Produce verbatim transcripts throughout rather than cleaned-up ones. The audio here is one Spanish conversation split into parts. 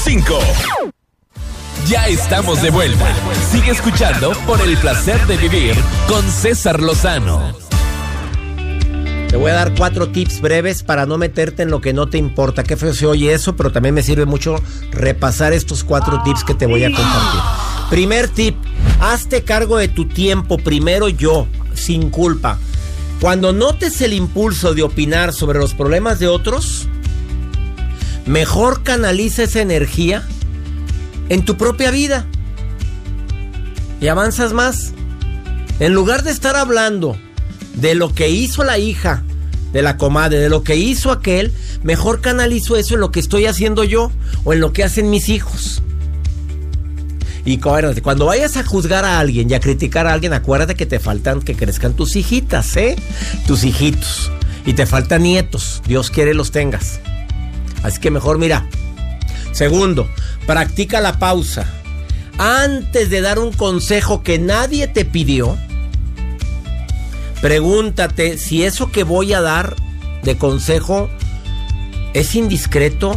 cinco. Ya estamos de vuelta. Sigue escuchando Por el Placer de Vivir con César Lozano. Te voy a dar cuatro tips breves para no meterte en lo que no te importa. Qué feo se oye eso, pero también me sirve mucho repasar estos cuatro tips que te voy a compartir. Primer tip, hazte cargo de tu tiempo, primero yo, sin culpa. Cuando notes el impulso de opinar sobre los problemas de otros, mejor canaliza esa energía en tu propia vida y avanzas más. En lugar de estar hablando de lo que hizo la hija de la comadre, de lo que hizo aquel, mejor canalizo eso en lo que estoy haciendo yo o en lo que hacen mis hijos. Y cuando vayas a juzgar a alguien y a criticar a alguien, acuérdate que te faltan que crezcan tus hijitas, ¿eh? Tus hijitos. Y te faltan nietos. Dios quiere los tengas. Así que mejor mira. Segundo, practica la pausa. Antes de dar un consejo que nadie te pidió, pregúntate si eso que voy a dar de consejo es indiscreto,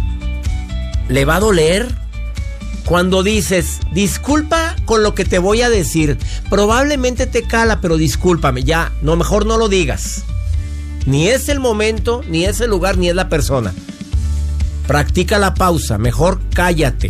le va a doler. Cuando dices, disculpa con lo que te voy a decir, probablemente te cala, pero discúlpame, ya, no, mejor no lo digas. Ni es el momento, ni es el lugar, ni es la persona. Practica la pausa, mejor cállate.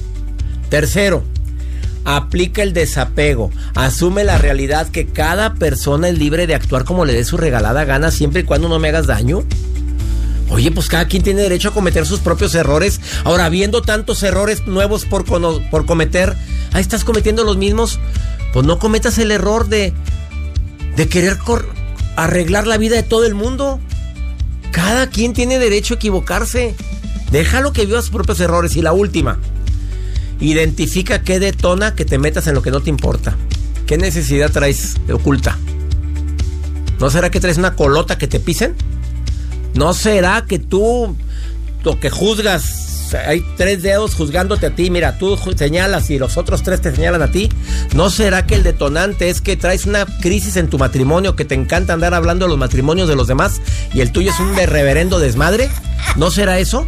Tercero, aplica el desapego. Asume la realidad que cada persona es libre de actuar como le dé su regalada gana, siempre y cuando no me hagas daño. Oye, pues cada quien tiene derecho a cometer sus propios errores. Ahora, viendo tantos errores nuevos por, cono- por cometer, ahí estás cometiendo los mismos. Pues no cometas el error de, de querer cor- arreglar la vida de todo el mundo. Cada quien tiene derecho a equivocarse. Déjalo que viva sus propios errores. Y la última, identifica qué detona que te metas en lo que no te importa. ¿Qué necesidad traes oculta? ¿No será que traes una colota que te pisen? ¿No será que tú, lo que juzgas, hay tres dedos juzgándote a ti, mira, tú señalas y los otros tres te señalan a ti? ¿No será que el detonante es que traes una crisis en tu matrimonio, que te encanta andar hablando de los matrimonios de los demás y el tuyo es un reverendo desmadre? ¿No será eso?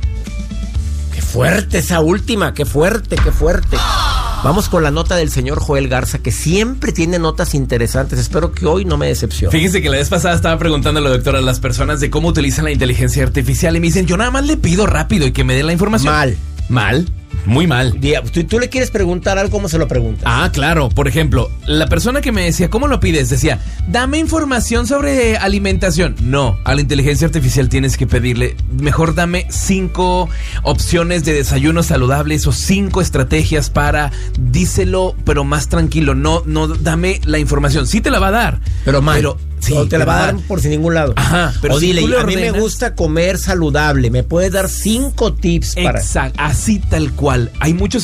¡Qué fuerte esa última! ¡Qué fuerte, qué fuerte! Vamos con la nota del señor Joel Garza, que siempre tiene notas interesantes. Espero que hoy no me decepcione. Fíjense que la vez pasada estaba preguntando a la doctora a las personas de cómo utilizan la inteligencia artificial y me dicen, yo nada más le pido rápido y que me dé la información. Mal. Mal. Muy mal. ¿Tú, ¿Tú le quieres preguntar algo? ¿Cómo se lo preguntas? Ah, claro. Por ejemplo, la persona que me decía, ¿cómo lo pides? Decía, dame información sobre alimentación. No, a la inteligencia artificial tienes que pedirle, mejor dame cinco opciones de desayunos saludables o cinco estrategias para, díselo, pero más tranquilo. No, no, dame la información. Sí te la va a dar. Pero mal. Pero, sí, no te la va a dar por sin ningún lado. Ajá. Pero o si dile, tú le a mí ordenas, me gusta comer saludable. ¿Me puedes dar cinco tips para...? Exacto, así tal cual. Hay muchos